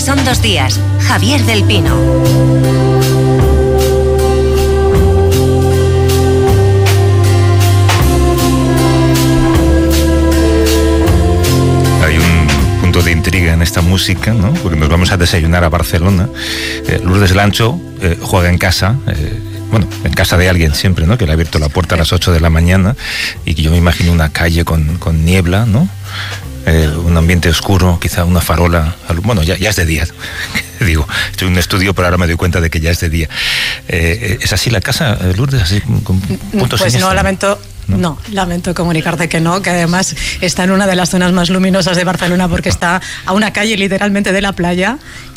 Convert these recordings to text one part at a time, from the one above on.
son 2 días. Javier del Pino. Hay un punto de intriga en esta música, ¿no? Porque nos vamos a desayunar a Barcelona. Lourdes Lancho juega en casa, bueno, en casa de alguien siempre, ¿no? Que le ha abierto la puerta a las 8 de la mañana y que yo me imagino una calle con niebla, ¿no? Un ambiente oscuro, quizá una farola. Bueno, ya es de día. Digo, estoy en un estudio, pero ahora me doy cuenta de que ya es de día. ¿Es así la casa, Lourdes? ¿Así con puntos pues siniestros? No, lamento. No, lamento comunicarte que no, que además está en una de las zonas más luminosas de Barcelona porque está a una calle literalmente de la playa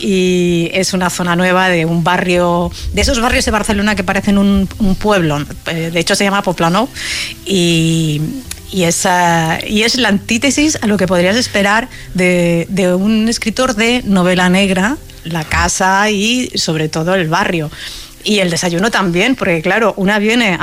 y es una zona nueva de un barrio, de esos barrios de Barcelona que parecen un pueblo, de hecho se llama Poblenou y es la antítesis a lo que podrías esperar de un escritor de novela negra, la casa y sobre todo el barrio. Y el desayuno también, porque claro, una viene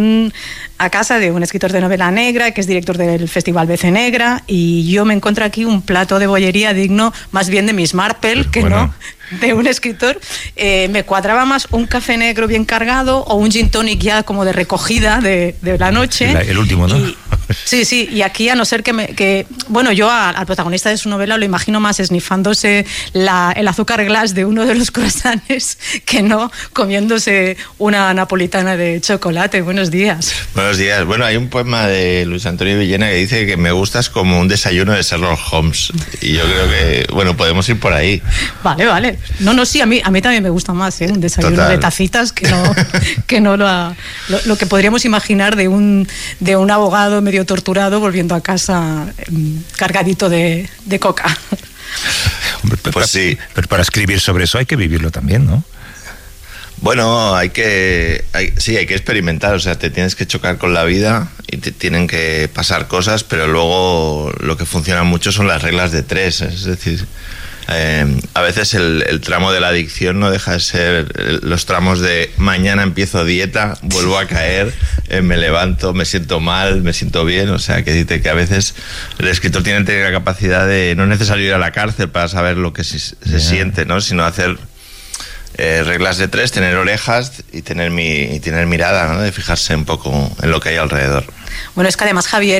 a casa de un escritor de novela negra, que es director del Festival BC Negra, y yo me encuentro aquí un plato de bollería digno más bien de Miss Marple, que bueno, no de un escritor. Me cuadraba más un café negro bien cargado o un gin tonic ya como de recogida de la noche. El último, ¿no? Sí, y aquí a no ser bueno, yo al protagonista de su novela lo imagino más esnifándose el azúcar glass de uno de los croissants que no comiéndose una napolitana de chocolate. Buenos días. Buenos días. Bueno, hay un poema de Luis Antonio Villena que dice que me gustas como un desayuno de Sherlock Holmes. Y yo creo que, bueno, podemos ir por ahí. Vale. No, sí, a mí también me gusta más, un desayuno de tacitas que no lo que podríamos imaginar de un abogado medio torturado volviendo a casa cargadito de coca. Hombre, pues sí. Pero para escribir sobre eso hay que vivirlo también, ¿no? Bueno, hay que experimentar, o sea, te tienes que chocar con la vida y te tienen que pasar cosas, pero luego lo que funciona mucho son las reglas de 3, es decir, a veces el tramo de la adicción no deja de ser los tramos de mañana empiezo dieta, vuelvo a caer, me levanto, me siento mal, me siento bien, o sea, que dice que a veces el escritor tiene que tener la capacidad de no es necesario ir a la cárcel para saber lo que se siente, ¿no? Sino hacer reglas de 3, tener orejas y tener mirada, ¿no? De fijarse un poco en lo que hay alrededor. Bueno, es que además, Javier,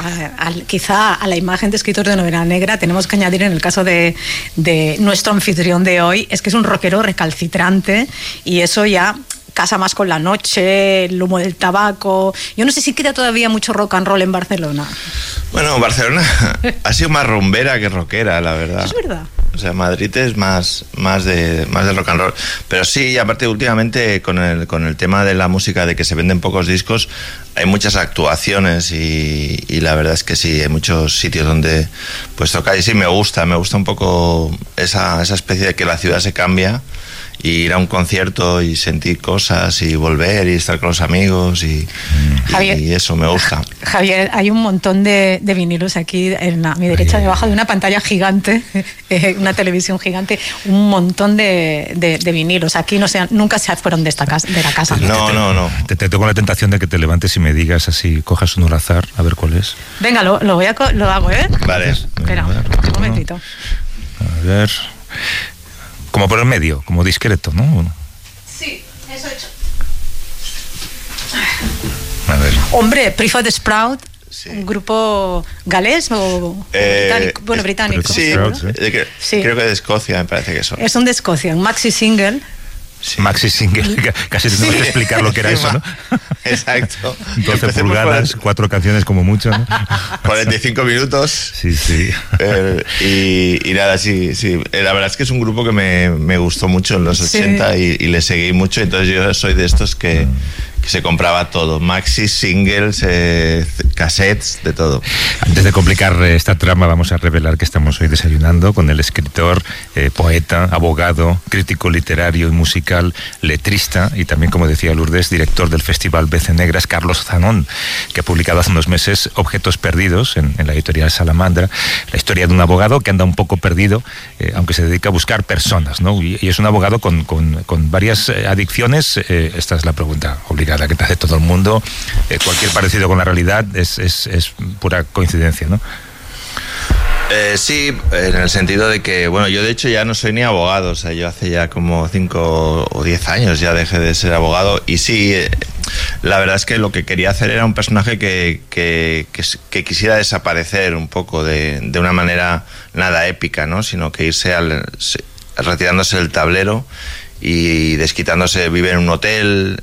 quizá a la imagen de escritor de novela negra tenemos que añadir, en el caso de nuestro anfitrión de hoy, es que es un rockero recalcitrante y eso ya casa más con la noche, el humo del tabaco. Yo no sé si queda todavía mucho rock and roll en Barcelona. Bueno, Barcelona ha sido más rumbera que rockera, la verdad. Es verdad. O sea, Madrid es más de rock and roll. Pero sí, aparte últimamente con el tema de la música, de que se venden pocos discos, hay muchas actuaciones y la verdad es que sí, hay muchos sitios donde pues tocar y sí me gusta un poco esa especie de que la ciudad se cambia y ir a un concierto y sentir cosas y volver y estar con los amigos y eso me gusta. Javier, hay un montón de vinilos aquí a mi derecha, debajo de una pantalla gigante, una televisión gigante, un montón de vinilos. Aquí nunca se fueron de la casa. No. Te tengo la tentación de que te levantes y me digas así, cojas uno al azar, a ver cuál es. Venga, lo hago, ¿eh? Vale. Espera, un momentito. A ver. Como por el medio, como discreto, ¿no? Sí, eso he hecho. A ver. Hombre, Prefab Sprout, sí. Un grupo galés o británico. Bueno, británico. Sí, ¿no? Sí, creo que de Escocia me parece que son. Es un de Escocia, un maxi single. Sí. Maxi single, casi tenemos que explicar lo que era eso, ¿no? Exacto. 12 pulgadas, 4 canciones como mucho, ¿no? 45 minutos. Sí. Y nada, sí. La verdad es que es un grupo que me gustó mucho en los 80 y le seguí mucho, entonces yo soy de estos que se compraba todo, maxi, singles, cassettes, de todo. Antes de complicar esta trama, vamos a revelar que estamos hoy desayunando con el escritor, poeta, abogado, crítico literario y musical, letrista y también, como decía Lourdes, director del Festival BC Negras, Carlos Zanón, que ha publicado hace unos meses Objetos Perdidos en la editorial Salamandra, la historia de un abogado que anda un poco perdido, aunque se dedica a buscar personas, ¿no? Y es un abogado con varias adicciones. Esta es la pregunta obligada que te hace todo el mundo. Cualquier parecido con la realidad es pura coincidencia, ¿no? Sí, en el sentido de que, bueno, yo de hecho ya no soy ni abogado, o sea, yo hace ya como 5 o 10 años ya dejé de ser abogado, y sí, la verdad es que lo que quería hacer era un personaje que quisiera desaparecer un poco de una manera nada épica, ¿no? Sino que irse retirándose del tablero y desquitándose, vive en un hotel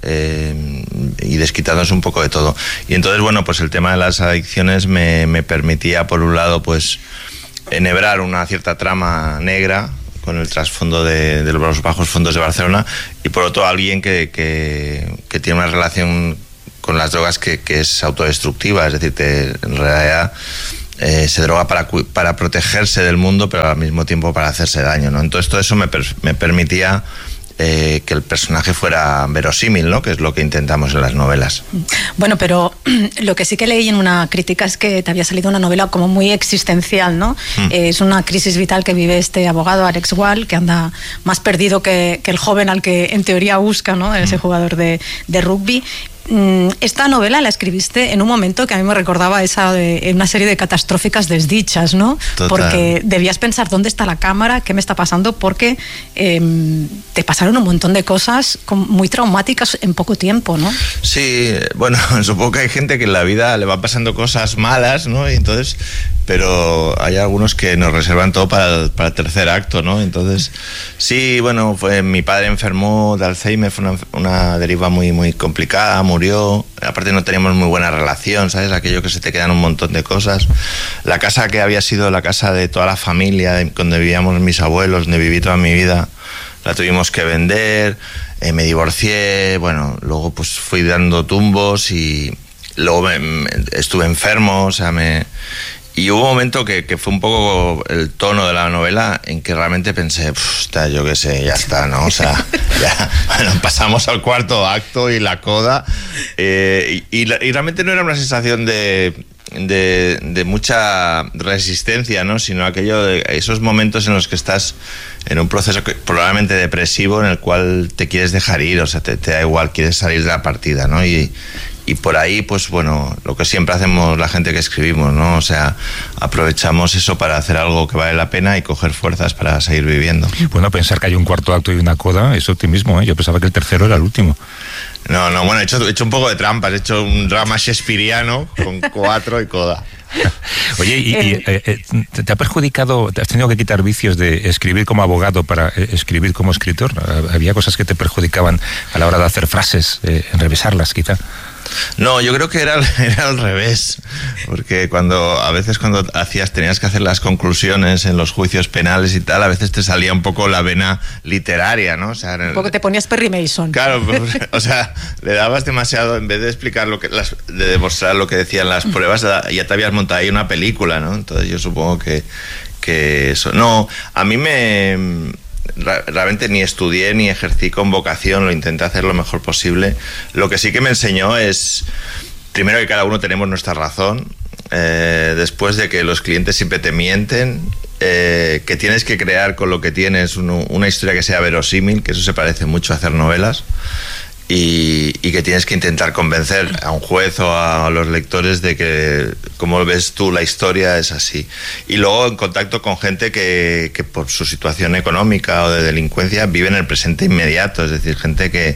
y desquitándose un poco de todo. Y entonces, bueno, pues el tema de las adicciones me permitía, por un lado, pues enhebrar una cierta trama negra con el trasfondo de los bajos fondos de Barcelona, y por otro alguien que tiene una relación con las drogas que es autodestructiva, es decir, que en realidad se droga para protegerse del mundo, pero al mismo tiempo para hacerse daño, ¿no? Entonces todo eso me permitía que el personaje fuera verosímil, ¿no? Que es lo que intentamos en las novelas. Bueno, pero lo que sí que leí en una crítica es que te había salido una novela como muy existencial, ¿no? Es una crisis vital que vive este abogado, Alex Wall, que anda más perdido que el joven al que en teoría busca, ¿no? Ese jugador de rugby. Esta novela la escribiste en un momento que a mí me recordaba una serie de catastróficas desdichas, ¿no? Total. Porque debías pensar, ¿dónde está la cámara? ¿Qué me está pasando? Porque te pasaron un montón de cosas muy traumáticas en poco tiempo, ¿no? Sí, bueno, supongo que hay gente que en la vida le va pasando cosas malas, ¿no? Y entonces, pero hay algunos que nos reservan todo para el tercer acto, ¿no? Entonces, sí, bueno, mi padre enfermó de Alzheimer, fue una deriva muy, muy complicada, murió, aparte no teníamos muy buena relación, ¿sabes? Aquello que se te quedan un montón de cosas. La casa que había sido la casa de toda la familia, donde vivíamos mis abuelos, donde viví toda mi vida, la tuvimos que vender, me divorcié, bueno, luego pues fui dando tumbos y luego estuve enfermo, o sea, y hubo un momento que fue un poco el tono de la novela en que realmente pensé, yo qué sé, ya está, ¿no? O sea, ya, bueno, pasamos al cuarto acto y la coda, y realmente no era una sensación de mucha resistencia, ¿no? Sino aquello de esos momentos en los que estás en un proceso probablemente depresivo en el cual te quieres dejar ir, o sea, te da igual, quieres salir de la partida, ¿no? Y por ahí, pues bueno, lo que siempre hacemos la gente que escribimos, ¿no? O sea, aprovechamos eso para hacer algo que vale la pena y coger fuerzas para seguir viviendo. Bueno, pensar que hay un cuarto acto y una coda es optimismo, ¿eh? Yo pensaba que el tercero era el último. No, bueno, he hecho un poco de trampas, he hecho un drama shakespeariano con 4 y coda. Oye, ¿y te ha perjudicado, te has tenido que quitar vicios de escribir como abogado para escribir como escritor? ¿Había cosas que te perjudicaban a la hora de hacer frases, enrevesarlas quizá? No, yo creo que era al revés, porque a veces cuando tenías que hacer las conclusiones en los juicios penales y tal, a veces te salía un poco la vena literaria, ¿no? O sea, un poco te ponías Perry Mason. Claro, o sea, le dabas demasiado, en vez de explicar de demostrar lo que decían las pruebas, ya te habías montado ahí una película, ¿no? Entonces yo supongo que eso. No, a mí realmente ni estudié ni ejercí con vocación, lo intenté hacer lo mejor posible. Lo que sí que me enseñó es, primero, que cada uno tenemos nuestra razón, después de que los clientes siempre te mienten, que tienes que crear con lo que tienes una historia que sea verosímil, que eso se parece mucho a hacer novelas, y que tienes que intentar convencer a un juez o a los lectores de que, como ves tú, la historia es así. Y luego en contacto con gente que por su situación económica o de delincuencia vive en el presente inmediato, es decir, gente que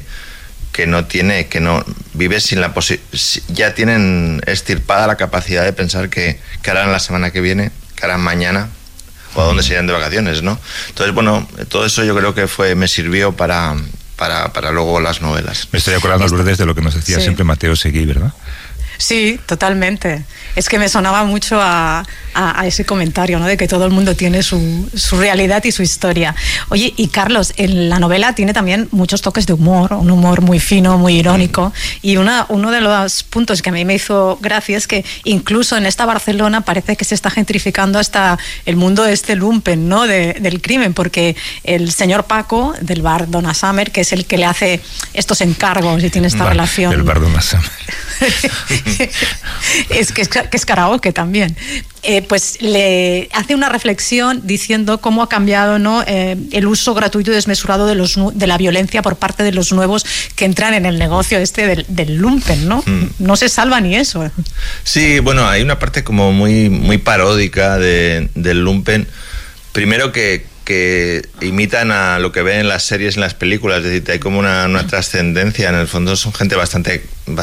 no vive sin la ya tienen extirpada la capacidad de pensar que harán la semana que viene, que harán mañana, o a dónde se irán de vacaciones, ¿no? Entonces, bueno, todo eso yo creo que me sirvió para luego las novelas. Me estoy acordando, Lourdes, de lo que nos decía siempre Mateo Seguí, ¿verdad? Sí, totalmente. Es que me sonaba mucho a ese comentario, ¿no? De que todo el mundo tiene su realidad y su historia. Oye, y Carlos, en la novela tiene también muchos toques de humor, un humor muy fino, muy irónico, y uno de los puntos que a mí me hizo gracia es que incluso en esta Barcelona parece que se está gentrificando hasta el mundo de este lumpen, ¿no? Del crimen, porque el señor Paco, del bar Donna Summer, que es el que le hace estos encargos y tiene esta relación... El bar Donna Summer. que es karaoke también. Pues le hace una reflexión diciendo cómo ha cambiado, ¿no?, el uso gratuito y desmesurado de la violencia por parte de los nuevos que entran en el negocio del lumpen, ¿no? No se salva ni eso. Sí, bueno, hay una parte como muy paródica del lumpen. Primero que imitan a lo que ven en las series, en las películas, es decir, hay como una trascendencia. En el fondo son gente bastante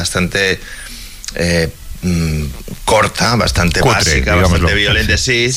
corta, bastante cutre, básica, bastante violenta, sí.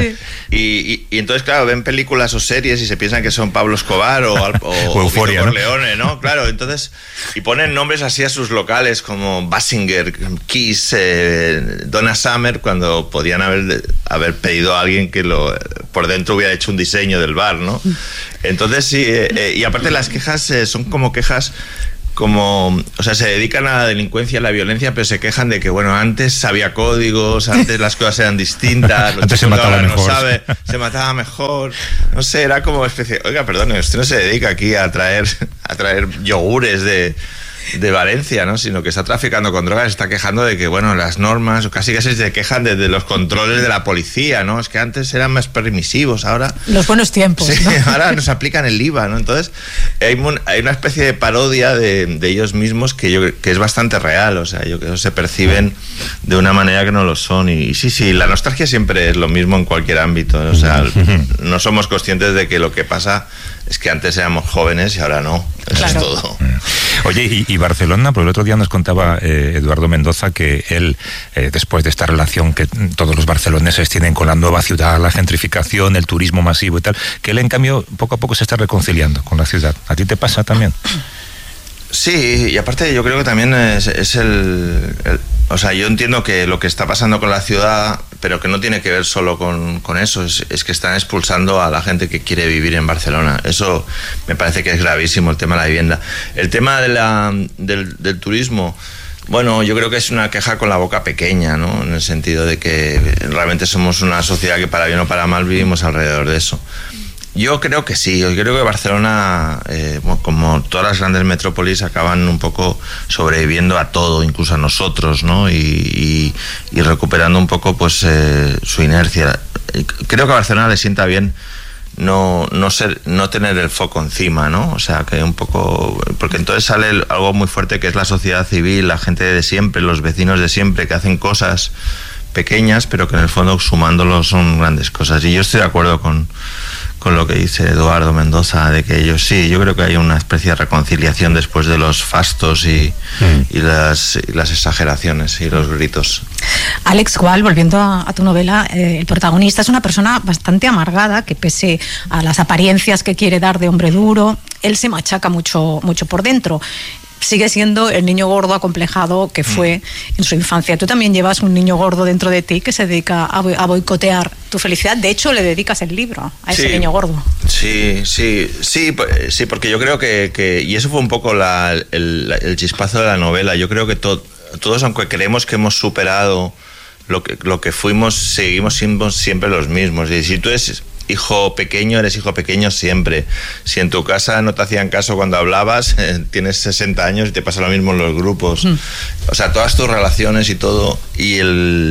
Y entonces, claro, ven películas o series y se piensan que son Pablo Escobar o Euforia, Vito Corleone, ¿no? Claro, entonces, y ponen nombres así a sus locales como Basinger, Kiss, Donna Summer, cuando podían haber pedido a alguien que por dentro hubiera hecho un diseño del bar, ¿no? Entonces, sí, y aparte las quejas son como quejas o sea, se dedican a la delincuencia y a la violencia, pero se quejan de que, bueno, antes había códigos, antes las cosas eran distintas, antes se mataba mejor. Se mataba mejor, no sé, era como especie, oiga, perdone, usted no se dedica aquí a traer yogures de Valencia, ¿no? Sino que está traficando con drogas, está quejando de que, bueno, las normas, o casi se quejan de los controles de la policía, ¿no? Es que antes eran más permisivos, ahora... Los buenos tiempos, sí, ¿no? Ahora nos aplican el IVA, ¿no? Entonces, hay una especie de parodia de ellos mismos que es bastante real, o sea, yo creo que se perciben de una manera que no lo son. Y sí, la nostalgia siempre es lo mismo en cualquier ámbito, o sea, no somos conscientes de que lo que pasa es que antes éramos jóvenes y ahora no. Eso claro. Es todo. Oye, y Barcelona, porque el otro día nos contaba Eduardo Mendoza que él, después de esta relación que todos los barceloneses tienen con la nueva ciudad, la gentrificación, el turismo masivo y tal, que él en cambio poco a poco se está reconciliando con la ciudad. ¿A ti te pasa también? Sí, y aparte yo creo que también es o sea, yo entiendo que lo que está pasando con la ciudad, pero que no tiene que ver solo con eso, es que están expulsando a la gente que quiere vivir en Barcelona. Eso me parece que es gravísimo, el tema de la vivienda. El tema del turismo, bueno, yo creo que es una queja con la boca pequeña, ¿no? En el sentido de que realmente somos una sociedad que para bien o para mal vivimos alrededor de eso. Yo creo que sí, yo creo que Barcelona, como todas las grandes metrópolis, acaban un poco sobreviviendo a todo, incluso a nosotros, ¿no? Y recuperando un poco pues su inercia. Creo que a Barcelona le sienta bien no tener el foco encima, ¿no? O sea, que un poco... Porque entonces sale algo muy fuerte que es la sociedad civil, la gente de siempre, los vecinos de siempre, que hacen cosas pequeñas, pero que en el fondo sumándolo son grandes cosas. Y yo estoy de acuerdo con lo que dice Eduardo Mendoza, de que ellos sí, yo creo que hay una especie de reconciliación después de los fastos y las exageraciones y los gritos. Alex Gual, volviendo a tu novela, el protagonista es una persona bastante amargada que, pese a las apariencias que quiere dar de hombre duro, él se machaca mucho por dentro. Sigue siendo el niño gordo acomplejado que fue en su infancia. Tú también llevas un niño gordo dentro de ti que se dedica a boicotear tu felicidad. De hecho, le dedicas el libro a ese niño gordo. Sí, porque yo creo que y eso fue un poco el chispazo de la novela. Yo creo que todos, aunque creemos que hemos superado lo que fuimos, seguimos siendo siempre los mismos. Y si tú eres hijo pequeño, eres hijo pequeño siempre. Si en tu casa no te hacían caso cuando hablabas, tienes 60 años y te pasa lo mismo en los grupos. O sea, todas tus relaciones y todo, y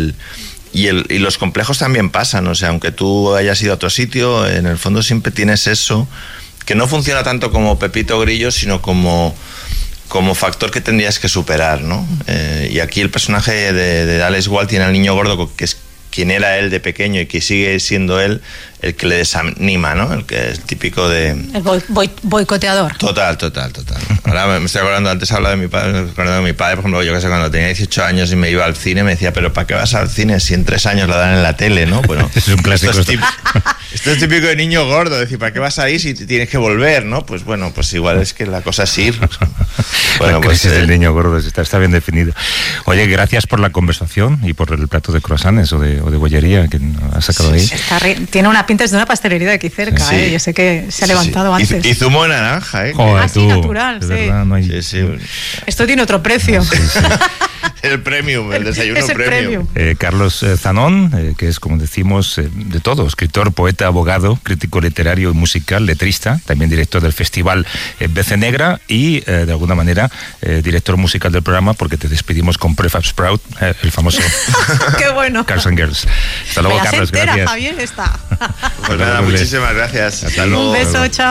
los complejos también pasan. O sea, aunque tú hayas ido a otro sitio, en el fondo siempre tienes eso, que no funciona tanto como Pepito Grillo, sino como factor que tendrías que superar, ¿no? Y aquí el personaje de Alex Gual tiene al niño gordo, que es quien era él de pequeño y que sigue siendo él el que le desanima, ¿no? El que es típico de... El boicoteador. Total. Ahora me estoy acordando, antes hablaba de mi padre, me acuerdo de mi padre, por ejemplo, yo que sé, cuando tenía 18 años y me iba al cine, me decía, pero ¿para qué vas al cine si en 3 años la dan en la tele, no? Bueno, es un clásico. Esto es típico de niño gordo, es decir, ¿para qué vas ahí si tienes que volver, no? Pues bueno, pues igual es que la cosa es ir. Bueno, la crisis del niño gordo está bien definido. Oye, gracias por la conversación y por el plato de croissants o de bollería que has sacado ahí. Tiene una pinta de una pastelería de aquí cerca, sí. Yo sé que se ha levantado antes. Y zumo de naranja, Joder, sí, natural, sí. Verdad, no hay... sí. Esto tiene otro precio. Sí. El premium, el desayuno Es el premium. Carlos Zanón, que es, como decimos, de todo, escritor, poeta, abogado, crítico literario y musical, letrista, también director del festival BC Negra y, de alguna manera, director musical del programa, porque te despedimos con Prefab Sprout, el famoso ¡Qué bueno! Cars and Girls. Hasta luego, Carlos, entera, gracias. Javier, está. Pues nada, muchísimas gracias. Hasta luego. Un beso, chao.